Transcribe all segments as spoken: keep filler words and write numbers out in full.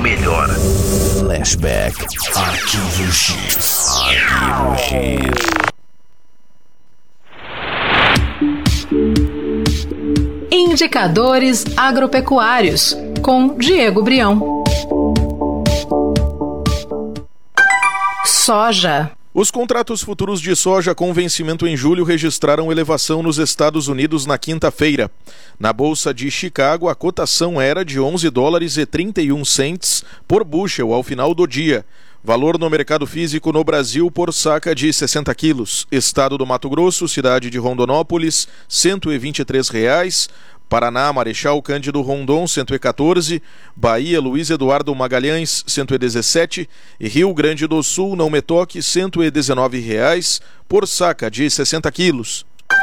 melhor. Flashback. Arquivo X. Arquivo X. Indicadores agropecuários, com Diego Brião. Soja. Os contratos futuros de soja com vencimento em julho registraram elevação nos Estados Unidos na quinta-feira. Na Bolsa de Chicago, a cotação era de onze dólares e trinta e um centes por bushel ao final do dia. Valor no mercado físico no Brasil por saca de sessenta quilos. Estado do Mato Grosso, cidade de Rondonópolis, cento e vinte e três reais. Paraná, Marechal Cândido Rondon, cento e quatorze, Bahia, Luiz Eduardo Magalhães, cento e dezessete e Rio Grande do Sul, Não Me Toque, cento e dezenove reais por saca de sessenta quilos.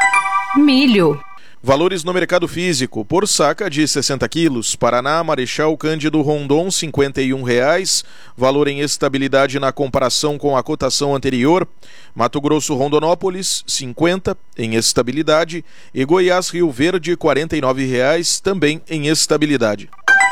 Milho. Valores no mercado físico, por saca de sessenta quilos, Paraná, Marechal Cândido Rondon, cinquenta e um reais, valor em estabilidade na comparação com a cotação anterior, Mato Grosso, Rondonópolis, cinquenta, em estabilidade, e Goiás, Rio Verde, quarenta e nove reais, também em estabilidade.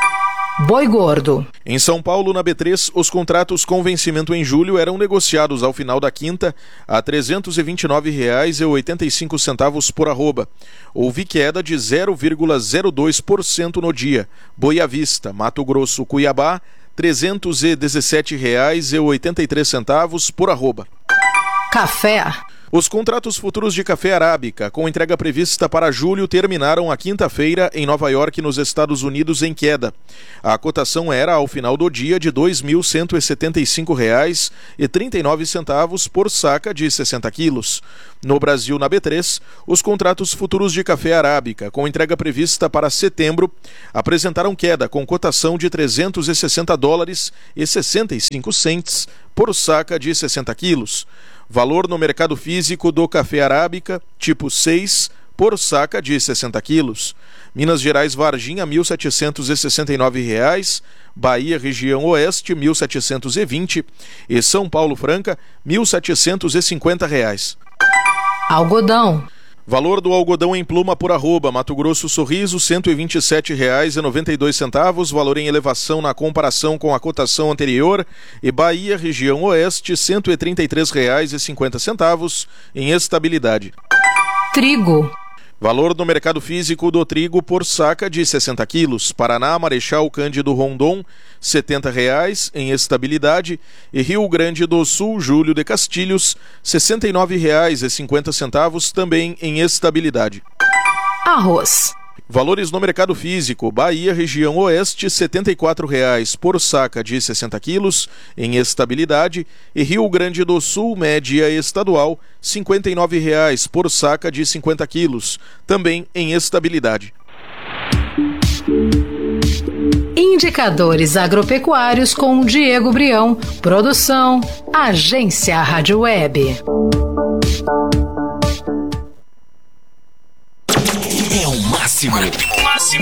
Boi gordo. Em São Paulo, na B três, os contratos com vencimento em julho eram negociados ao final da quinta a trezentos e vinte e nove reais e oitenta e cinco centavos por arroba. Houve queda de zero vírgula zero dois por cento no dia. Boi à vista, Mato Grosso, Cuiabá, trezentos e dezessete reais e oitenta e três centavos por arroba. Café. Os contratos futuros de café arábica, com entrega prevista para julho, terminaram a quinta-feira em Nova York, nos Estados Unidos, em queda. A cotação era, ao final do dia, de dois mil cento e setenta e cinco reais e trinta e nove centavos por saca de sessenta quilos. No Brasil, na B três, os contratos futuros de café arábica, com entrega prevista para setembro, apresentaram queda com cotação de trezentos e sessenta dólares e sessenta e cinco centes por saca de sessenta quilos. Valor no mercado físico do café arábica, tipo seis, por saca de sessenta quilos. Minas Gerais, Varginha, mil setecentos e sessenta e nove reais. Bahia, região oeste, mil setecentos e vinte. E São Paulo, Franca, mil setecentos e cinquenta reais. Algodão. Valor do algodão em pluma por arroba, Mato Grosso, Sorriso, cento e vinte e sete reais e noventa e dois centavos, valor em elevação na comparação com a cotação anterior, e Bahia, região oeste, cento e trinta e três reais e cinquenta centavos, em estabilidade. Trigo. Valor no mercado físico do trigo por saca de sessenta quilos, Paraná, Marechal Cândido Rondon, setenta reais, em estabilidade, e Rio Grande do Sul, Júlio de Castilhos, sessenta e nove reais e cinquenta centavos, também em estabilidade. Arroz. Valores no mercado físico, Bahia, região oeste, setenta e quatro reais por saca de sessenta quilos, em estabilidade, e Rio Grande do Sul, média estadual, cinquenta e nove reais por saca de cinquenta quilos, também em estabilidade. Indicadores agropecuários com Diego Brião. Produção, Agência Rádio Web. É o máximo. O máximo.